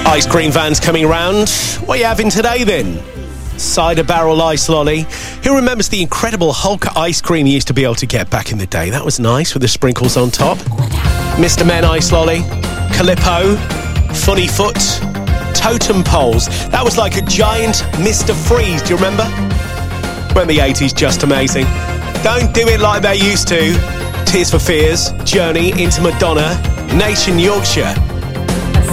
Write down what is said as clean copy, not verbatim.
Ice cream vans coming round. What are you having today then? Cider barrel ice lolly. Who remembers the incredible Hulk ice cream you used to be able to get back in the day? That was nice with the sprinkles on top. Mr. Men ice lolly. Calippo. Funny foot. Totem poles. That was like a giant Mr. Freeze. Do you remember? When the 80s, just amazing. Don't do it like they used to. Tears for Fears. Journey into Madonna. Nation Yorkshire.